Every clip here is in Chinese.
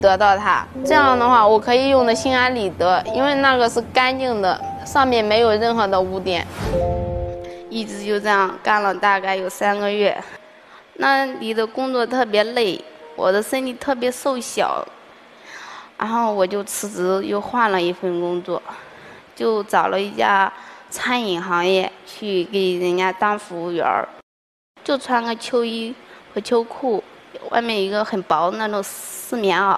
得到它。这样的话，我可以用的心安理得，因为那个是干净的，上面没有任何的污点。一直就这样干了大概有3个月，那里的工作特别累，我的身体特别瘦小，然后我就辞职，又换了一份工作，就找了一家餐饮行业去给人家当服务员，就穿个秋衣和秋裤，外面一个很薄的那种丝棉袄。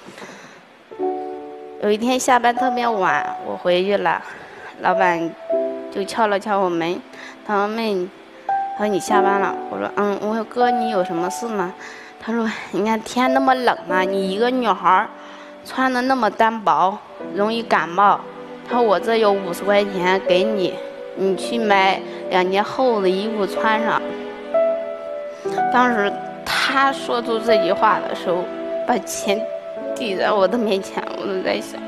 有一天下班特别晚，我回去了，老板就敲了敲我门，他说妹，他说你下班了。我说我说哥，你有什么事吗？他说你看天那么冷啊，你一个女孩穿的那么单薄，容易感冒。他说我这有50块钱给你，你去买2件厚的衣服穿上。当时他说出这句话的时候，把钱递在我的面前，我都在想，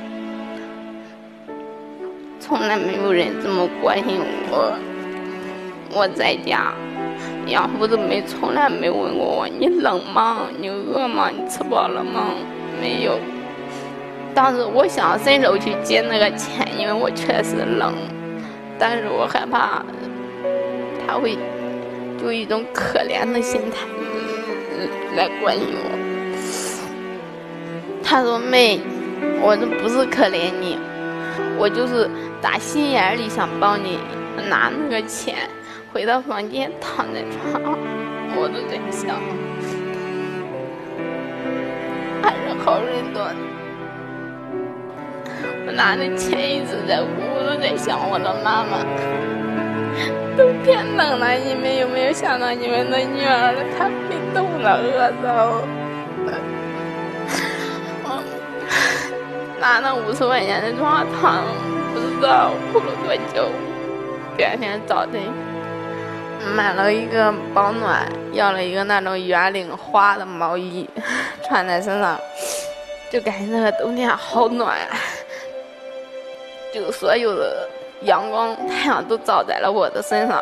从来没有人这么关心我。我在家，养父从来没问过我你冷吗？你饿吗？你吃饱了吗？没有。当时我想伸手去接那个钱，因为我确实冷，但是我害怕他会就一种可怜的心态来关心我。他说妹，我这不是可怜你，我就是打心眼里想帮你拿那个钱。回到房间躺在床上，我都在想，还是好人多。我拿着钱一直在哭，我都在想我的妈妈。都天冷了，你们有没有想到你们的女儿她被冻了，饿着？我拿了50块钱的床躺，不知道哭了多久。第二天早晨买了一个保暖，要了一个那种圆领花的毛衣，穿在身上，就感觉这个冬天好暖，就所有的阳光太阳都照在了我的身上。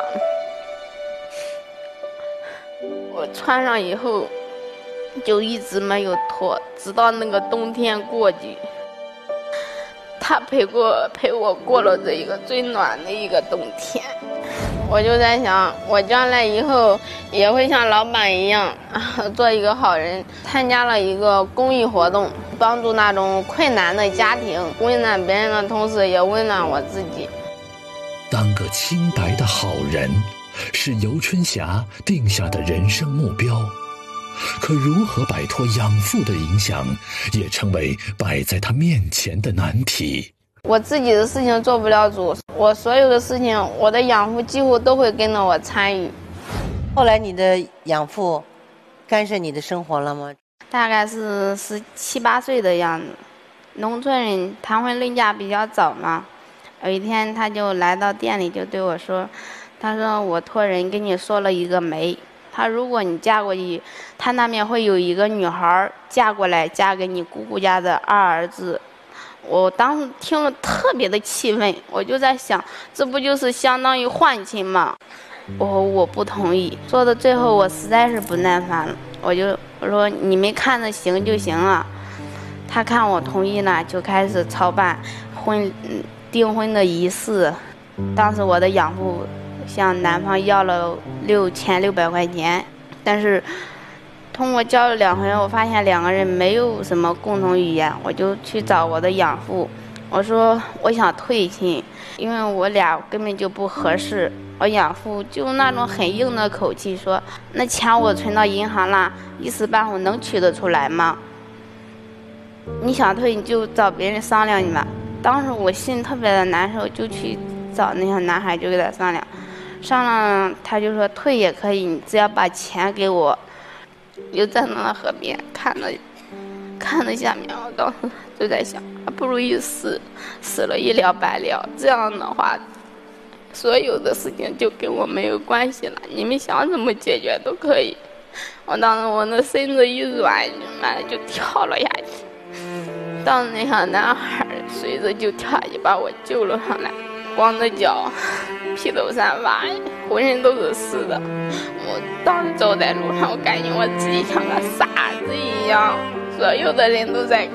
我穿上以后就一直没有脱，直到那个冬天过去。他陪我过了这一个最暖的一个冬天。我就在想，我将来以后也会像老板一样做一个好人，参加了一个公益活动，帮助那种困难的家庭，温暖别人的同时也温暖我自己。 当个清白的好人是游春霞定下的人生目标，可如何摆脱养父的影响，也成为摆在他面前的难题。 我自己的事情做不了主，我所有的事情，我的养父几乎都会跟着我参与。 后来你的养父干涉你的生活了吗？ 大概是17、18岁的样子。农村人谈婚论嫁比较早嘛，有一天他就来到店里，就对我说，他说我托人跟你说了一个媒，他如果你嫁过去，他那边会有一个女孩嫁过来，嫁给你姑姑家的二儿子。我当时听了特别的气愤，我就在想，这不就是相当于换亲吗？我不同意。说到最后我实在是不耐烦了，我说你们看着行就行了。他看我同意了，就开始操办订婚的仪式。当时我的养父向男方要了6600块钱，但是通过交了2回，我发现2个人没有什么共同语言，我就去找我的养父，我说我想退亲，因为我俩根本就不合适。我养父就那种很硬的口气说，那钱我存到银行了，一时半会能取得出来吗？你想退你就找别人商量你吧。当时我心特别的难受，就去找那个男孩，就跟他商量，他就说退也可以，你只要把钱给我。就站在那河边看着下面，我当时就在想，不如一死了一了百了，这样的话所有的事情就跟我没有关系了，你们想怎么解决都可以。我当时我那身子一软，就跳了下去。当时那小男孩随着就跳下去把我救了上来，光着脚，披头散发，浑身都是湿的。我当时走在路上，我感觉我自己像个傻子一样，所有的人都在